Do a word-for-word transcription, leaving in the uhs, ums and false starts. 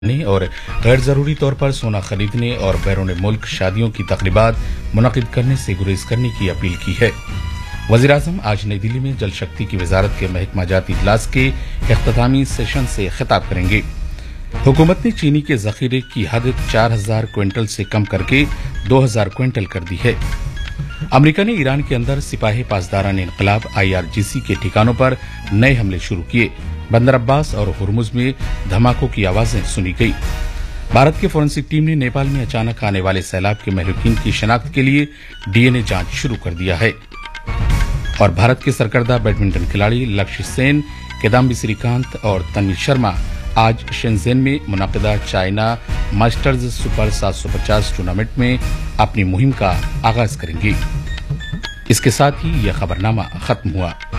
और गैर जरूरी तौर पर सोना खरीदने और बैरून मुल्क शादियों की तकरीबात मुनक़िद करने से गुरेज करने की अपील की है। वज़ीर आज़म आज नई दिल्ली में जल शक्ति की वजारत के महकमा जाती इजलास के इख्तितामी सेशन से खिताब करेंगे। हुकूमत ने चीनी के जखीरे की हद चार हजार क्विंटल से कम करके दो हजार क्विंटल कर दी है। अमरीका ने ईरान के अंदर सिपाही पासदारान इनकलाब आई आर जी सी के ठिकानों पर नए हमले शुरू किए। बंदर अब्बास और हुर्मुज में धमाकों की आवाजें सुनी गई। भारत की फोरेंसिक टीम ने नेपाल में अचानक आने वाले सैलाब के महलूकीन की शिनाख्त के लिए डी एन ए जांच शुरू कर दिया है। और भारत के सरकर्दा बैडमिंटन खिलाड़ी लक्ष्य सेन, किदाम्बी श्रीकांत और तन्वी शर्मा आज शेंजेन में मुनाकिदा चाइना मास्टर्स सुपर सात सौ पचास टूर्नामेंट में अपनी मुहिम का आगाज करेंगे। इसके साथ ही यह खबरनामा खत्म हुआ।